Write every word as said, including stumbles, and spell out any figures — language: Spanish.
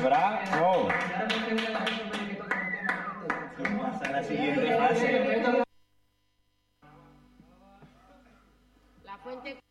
Bravo. Vamos a la siguiente fase. La fuente